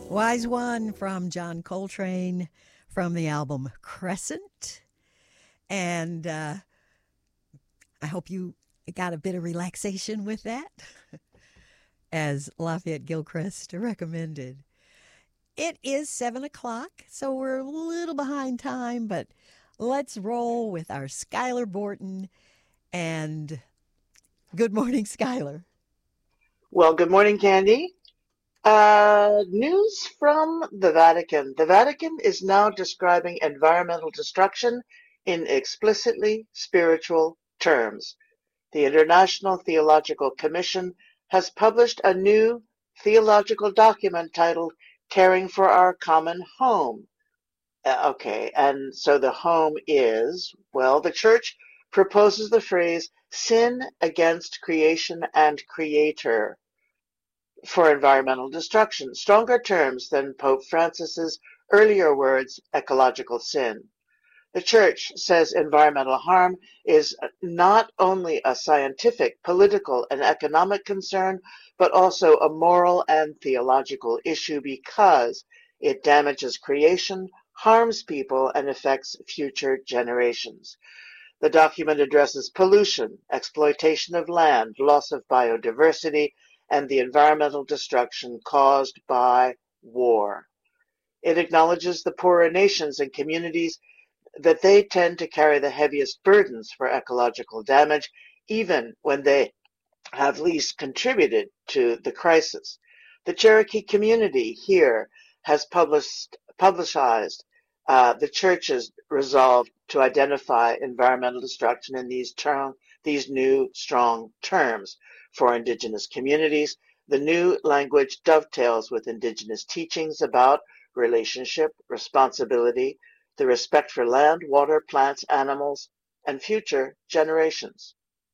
Wise One from John Coltrane from the album Crescent. And I hope you got a bit of relaxation with that, as Lafayette Gilchrist recommended. It is 7 o'clock, so we're a little behind time, but let's roll with our Skylar Borton. And good morning, Skylar. Well, good morning, Candy. News from the Vatican. The Vatican is now describing environmental destruction in explicitly spiritual terms. The International Theological Commission has published a new theological document titled Caring for Our Common Home. And so the home is, well, the Church proposes the phrase sin against creation and creator for environmental destruction, stronger terms than Pope Francis's earlier words, ecological sin. The Church says environmental harm is not only a scientific, political, and economic concern, but also a moral and theological issue because it damages creation, harms people, and affects future generations. The document addresses pollution, exploitation of land, loss of biodiversity, and the environmental destruction caused by war. It acknowledges the poorer nations and communities that they tend to carry the heaviest burdens for ecological damage, even when they have least contributed to the crisis. The Cherokee community here has publicized the Church's resolve to identify environmental destruction in these new strong terms. For Indigenous communities, the new language dovetails with Indigenous teachings about relationship, responsibility, the respect for land, water, plants, animals, and future generations.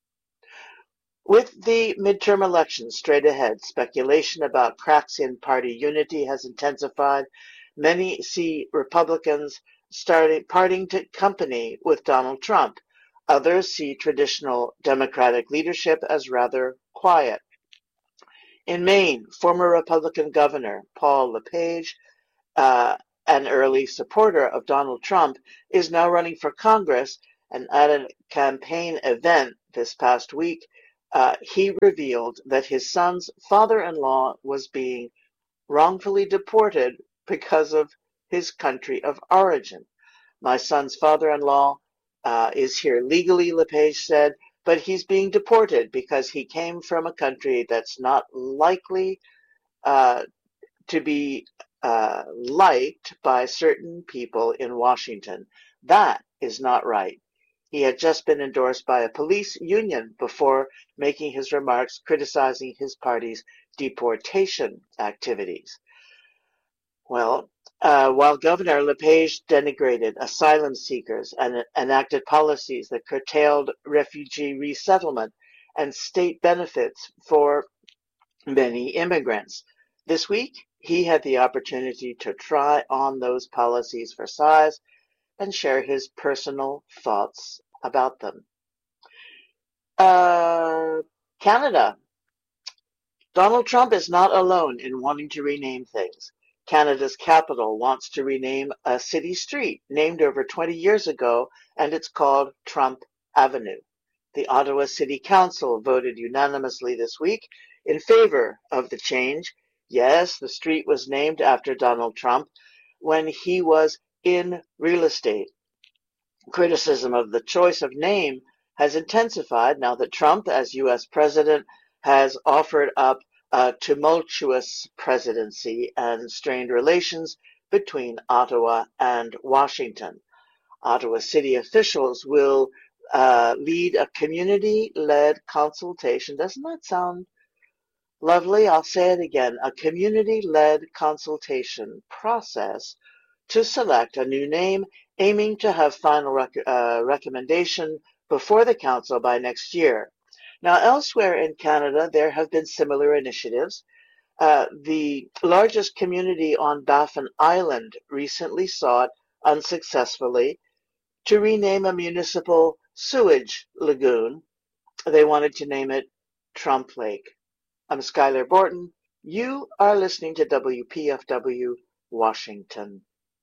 With the midterm elections straight ahead, speculation about cracks in party unity has intensified. Many see Republicans parting company with Donald Trump. Others see traditional Democratic leadership as rather quiet. In Maine, former Republican Governor Paul LePage, an early supporter of Donald Trump, is now running for Congress, and at a campaign event this past week, he revealed that his son's father-in-law was being wrongfully deported because of his country of origin. My son's father-in-law is here legally, LePage said, but he's being deported because he came from a country that's not likely to be liked by certain people in Washington. That is not right. He had just been endorsed by a police union before making his remarks criticizing his party's deportation activities. Well, while Governor LePage denigrated asylum seekers and enacted policies that curtailed refugee resettlement and state benefits for many immigrants, this week he had the opportunity to try on those policies for size and share his personal thoughts about them. Canada. Donald Trump is not alone in wanting to rename things. Canada's capital wants to rename a city street named over 20 years ago, and it's called Trump Avenue. The Ottawa City Council voted unanimously this week in favor of the change. Yes, the street was named after Donald Trump when he was in real estate. Criticism of the choice of name has intensified now that Trump, as U.S. president, has offered up a tumultuous presidency and strained relations between Ottawa and Washington. Ottawa city officials will lead a community-led consultation. Doesn't that sound lovely? I'll say it again. A community-led consultation process to select a new name, aiming to have final recommendation before the council by next year. Now, elsewhere in Canada, there have been similar initiatives. The largest community on Baffin Island recently sought, unsuccessfully, to rename a municipal sewage lagoon. They wanted to name it Trump Lake. I'm Skylar Borton. You are listening to WPFW Washington.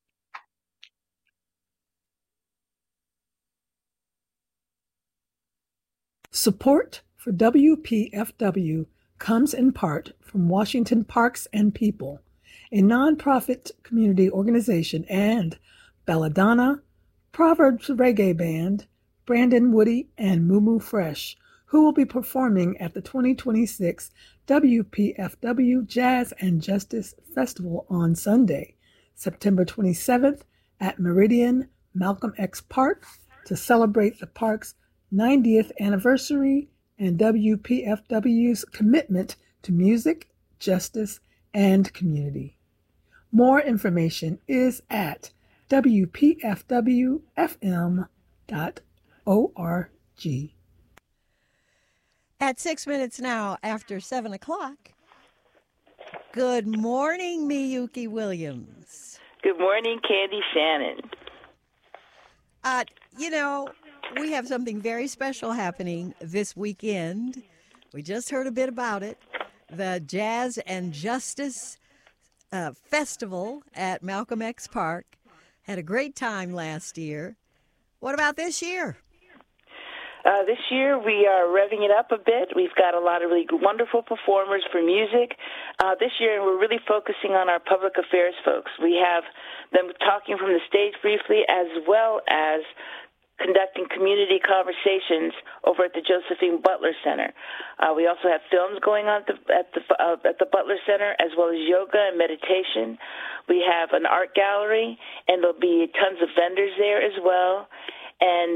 Support for WPFW comes in part from Washington Parks and People, a nonprofit community organization, and Belladonna, Proverbs Reggae Band, Brandon Woody, and Moo Fresh, who will be performing at the 2026 WPFW Jazz and Justice Festival on Sunday, September 27th at Meridian Malcolm X Park to celebrate the park's 90th anniversary and WPFW's commitment to music, justice, and community. More information is at WPFWFM.org. At 6 minutes now after 7 o'clock, good morning, Miyuki Williams. Good morning, Candy Shannon. We have something very special happening this weekend. We just heard a bit about it. The Jazz and Justice Festival at Malcolm X Park. Had a great time last year. What about this year? This year we are revving it up a bit. We've got a lot of really wonderful performers for music. This year we're really focusing on our public affairs folks. We have them talking from the stage briefly, as well as conducting community conversations over at the Josephine Butler Center. We also have films going on at the Butler Center, as well as yoga and meditation. We have an art gallery, and there'll be tons of vendors there as well, and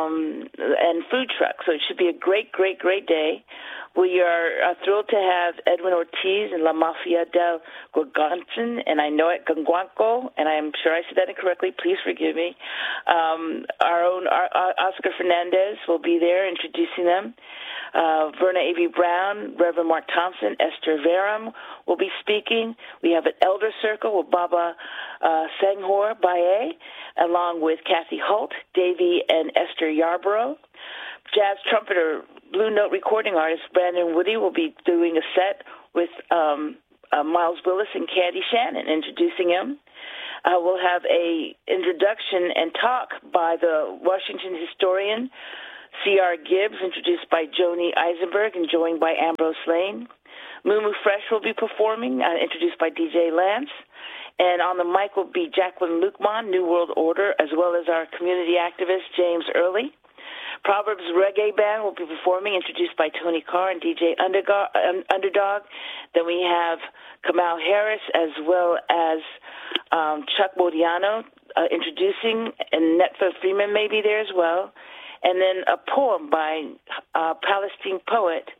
food trucks. So it should be a great, great, great day. We are thrilled to have Edwin Ortiz and La Mafia del Guaguancin, and I know it, Ganguanco, and I'm sure I said that incorrectly. Please forgive me. Our own Oscar Fernandez will be there introducing them. Verna A.V. Brown, Reverend Mark Thompson, Esther Verum will be speaking. We have an elder circle with Baba Senghor Baye, along with Kathy Holt, Davy and Esther Yarborough. Jazz trumpeter, Blue Note recording artist Brandon Woody will be doing a set with Miles Willis and Candy Shannon, introducing him. We'll have a introduction and talk by the Washington historian C.R. Gibbs, introduced by Joni Eisenberg and joined by Ambrose Lane. Moo Fresh will be performing, introduced by DJ Lance. And on the mic will be Jacqueline Lukman, New World Order, as well as our community activist James Early. Proverbs Reggae Band will be performing, introduced by Tony Carr and DJ Underdog. Then we have Kamal Harris, as well as Chuck Modiano introducing, and Netfa Freeman may be there as well. And then a poem by Palestinian poet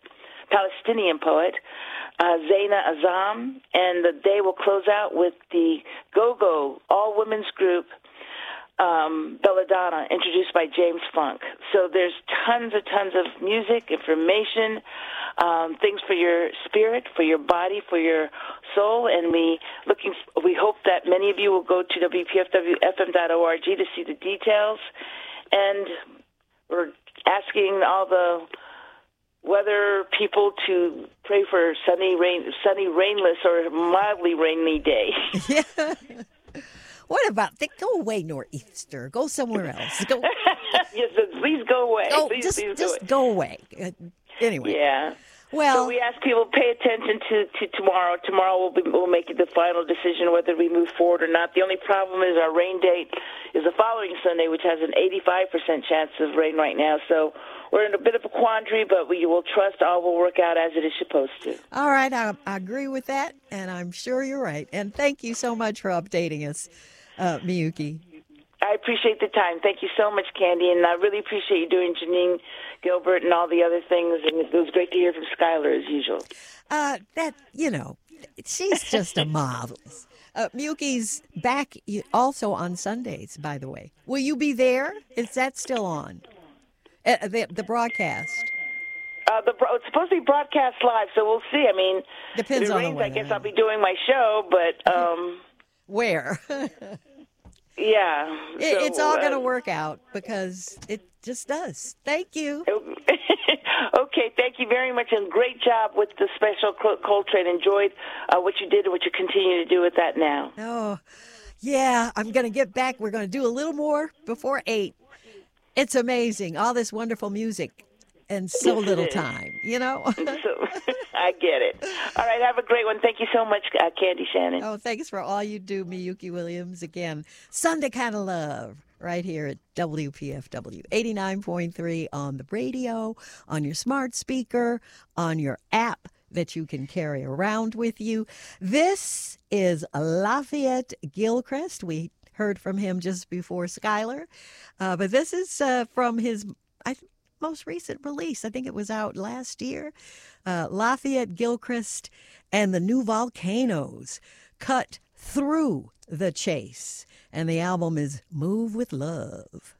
Zaina Azam, and the day will close out with the Go-Go all-women's group Belladonna, introduced by James Funk. So there's tons of music, information, things for your spirit, for your body, for your soul, and we hope that many of you will go to WPFWFM.org to see the details. And we're asking all the weather people to pray for sunny, rainless, or mildly rainy day. Yeah. What about go away, Northeaster? Go somewhere else. Go. Yes, please go away. Oh, please just go away. Anyway. Yeah. Well, so we ask people to pay attention to tomorrow. Tomorrow we'll make the final decision whether we move forward or not. The only problem is our rain date is the following Sunday, which has an 85% chance of rain right now. So we're in a bit of a quandary, but we will trust all will work out as it is supposed to. All right, I agree with that, and I'm sure you're right. And thank you so much for updating us, Miyuki. I appreciate the time. Thank you so much, Candy, and I really appreciate you doing Janine Gilbert and all the other things, and it was great to hear from Skylar as usual. She's just a marvelous. Miyuki's back also on Sundays, by the way. Will you be there? Is that still on? The broadcast? It's supposed to be broadcast live, so we'll see. I mean, depends if it on rains, the weather. I guess I'll be doing my show, but... Where? Yeah. It's all going to work out because it just does. Thank you. Okay. Okay, thank you very much, and great job with the special Coltrane. Enjoyed what you did and what you continue to do with that now. Oh, yeah, I'm going to get back. We're going to do a little more before 8. It's amazing, all this wonderful music and so little time, you know? So, I get it. All right, have a great one. Thank you so much, Candy Shannon. Oh, thanks for all you do, Miyuki Williams. Again, Sunday Kind of Love, right here at WPFW 89.3 on the radio, on your smart speaker, on your app that you can carry around with you. This is Lafayette Gilchrist. We heard from him just before Skylar, but this is from his most recent release. I think it was out last year. Lafayette Gilchrist and the New Volcanoes, Cut Through the Chase. And the album is Move with Love.